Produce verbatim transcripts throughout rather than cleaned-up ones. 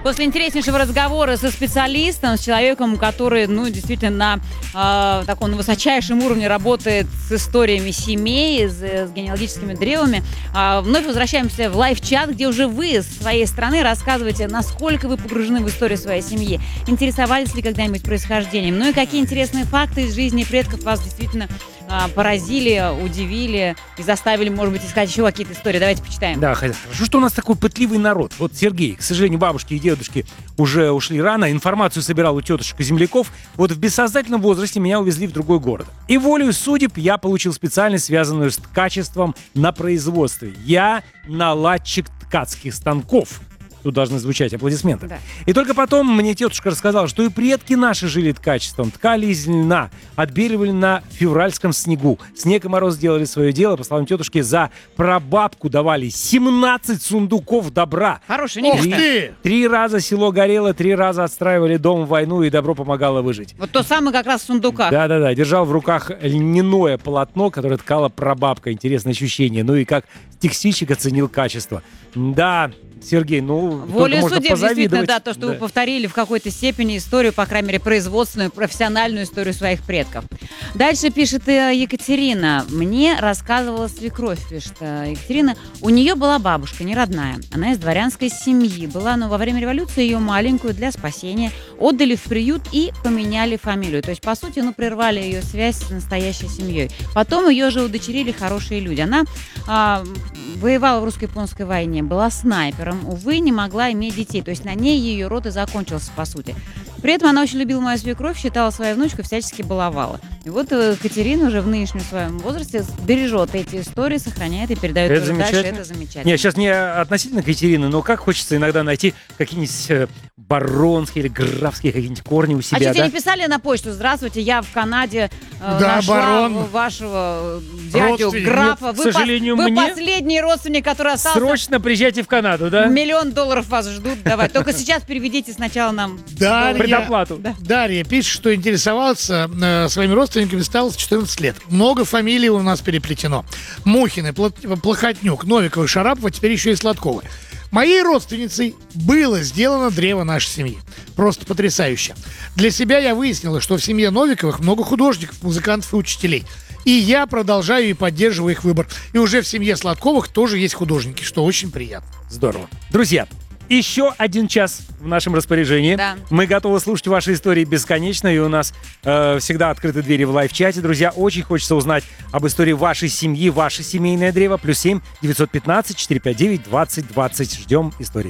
После интереснейшего разговора со специалистом, с человеком, который, ну, действительно на э, таком высочайшем уровне работает с историями семей, с, с генеалогическими древами, э, вновь возвращаемся в лайв-чат, где уже вы с своей стороны рассказываете, насколько вы погружены в историю своей семьи, интересовались ли когда-нибудь происхождением, ну и какие интересные факты из жизни предков вас действительно э, поразили, удивили и заставили, может быть, искать еще какие-то истории. Давайте почитаем. Да, хорошо, что у нас такой пытливый народ. Вот Сергей, к сожалению, бабушки и дедушки уже ушли рано, информацию собирал у тетушек и земляков. Вот в бессознательном возрасте меня увезли в другой город. И волею судеб я получил специальность, связанную с качеством на производстве. Я наладчик ткацких станков. Тут должны звучать аплодисменты. Да. И только потом мне тетушка рассказала, что и предки наши жили ткачеством. Ткали из льна, отбеливали на февральском снегу. Снег и мороз делали свое дело. По словам тетушки, за прабабку давали семнадцать сундуков добра. Хороший, не три, три раза село горело, три раза отстраивали дом в войну, и добро помогало выжить. Вот то самое как раз в сундуках. Да-да-да. Держал в руках льняное полотно, которое ткала прабабка. Интересное ощущение. Ну и как текстильщик оценил качество. Да, Сергей, ну, волю судеб, действительно, да, то, что да. вы повторили в какой-то степени историю, по крайней мере, производственную, профессиональную историю своих предков. Дальше пишет Екатерина. Мне рассказывала свекровь, пишет Екатерина. У нее была бабушка, не родная. Она из дворянской семьи была, но во время революции ее маленькую для спасения отдали в приют и поменяли фамилию. То есть, по сути, ну, прервали ее связь с настоящей семьей. Потом ее же удочерили хорошие люди. Она а, воевала в русско-японской войне, была снайпером. Увы, не могла иметь детей. То есть на ней ее род и закончился, по сути. При этом она очень любила мою свекровь, считала свою внучку, всячески баловала. И вот Екатерина уже в нынешнем своем возрасте бережет эти истории, сохраняет и передает это тоже дальше. Это замечательно. Нет, сейчас не относительно Екатерины, но как хочется иногда найти какие-нибудь э, баронские или графские какие-нибудь корни у себя. А что, да? тебе не писали на почту? Здравствуйте, я в Канаде э, да, нашла барон. вашего дядю, графа. Нет, вы к сожалению, по- вы мне... последний родственник, который остался. Срочно приезжайте в Канаду, да? Миллион долларов вас ждут. Давай. Только сейчас переведите сначала нам Дарья, предоплату. Да. Дарья пишет, что интересоваться э, своими родственниками стало с четырнадцати лет. Много фамилий у нас переплетено. Мухины, Плот- Плохотнюк, Новиковы, Шарапова, теперь еще и Сладковы. Моей родственницей было сделано древо нашей семьи. Просто потрясающе. Для себя я выяснила, что в семье Новиковых много художников, музыкантов и учителей. И я продолжаю и поддерживаю их выбор. И уже в семье Сладковых тоже есть художники, что очень приятно. Здорово. Друзья, еще один час в нашем распоряжении. Да. Мы готовы слушать ваши истории бесконечно, и у нас э, всегда открыты двери в лайв-чате. Друзья, очень хочется узнать об истории вашей семьи, ваше семейное древо. Плюс семь девятьсот пятнадцать четыреста пятьдесят девять двадцать двадцать. Ждем истории.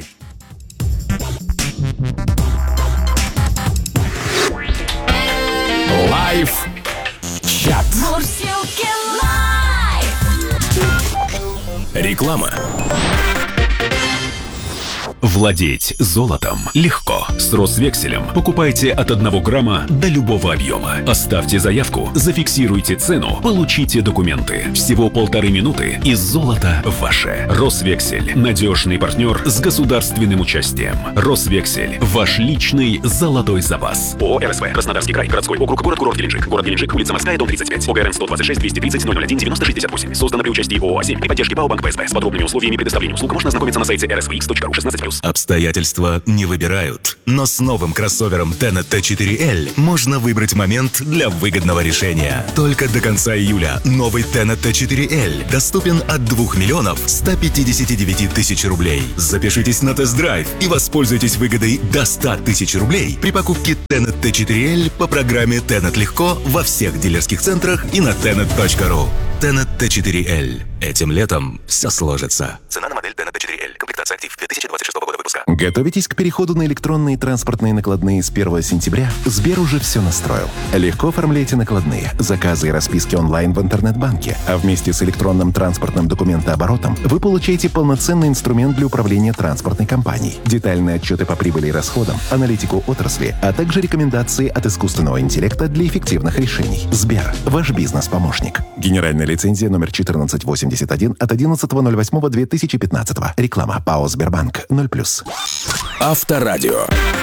Лайв-чат. Реклама. Владеть золотом легко. С Росвекселем покупайте от одного грамма до любого объема. Оставьте заявку, зафиксируйте цену, получите документы. Всего полторы минуты, и золото ваше. Росвексель – надежный партнер с государственным участием. Росвексель – ваш личный золотой запас. ООО РСВ. Краснодарский край. Городской округ. Город-курорт Геленджик. Город Геленджик. Улица Морская, дом тридцать пять. ОГРН сто двадцать шесть двести тридцать ноль ноль один девяносто шестьдесят восемь. Создано при участии ООО «Азим» при поддержке ПАО «Банк ПСБ». С подробными условиями предоставления услуг можно ознакомиться на сайте эр эс ви икс точка ру. шестнадцать плюс. Обстоятельства не выбирают, но с новым кроссовером Tenet ти четыре эл можно выбрать момент для выгодного решения. Только до конца июля новый Tenet ти четыре эл доступен от двух миллионов ста пятидесяти девяти тысяч рублей. Запишитесь на тест-драйв и воспользуйтесь выгодой до ста тысяч рублей при покупке Tenet ти четыре эл по программе Tenet Легко во всех дилерских центрах и на tenet точка ру. Tenet ти четыре эл. Этим летом все сложится. Цена на модель Tenet ти четыре эл. Комплектация актив две тысячи двадцать шестого года выпуска. Готовитесь к переходу на электронные транспортные накладные с первого сентября? Сбер уже все настроил. Легко оформляйте накладные, заказы и расписки онлайн в интернет-банке, а вместе с электронным транспортным документооборотом вы получаете полноценный инструмент для управления транспортной компанией, детальные отчеты по прибыли и расходам, аналитику отрасли, а также рекомендации от искусственного интеллекта для эффективных решений. Сбер – ваш бизнес-помощник. Генеральная лицензия номер четырнадцать восемьдесят один от одиннадцатого ноль восьмого две тысячи пятнадцатого. Реклама ПАО «Сбербанк» ноль плюс. Авторадио.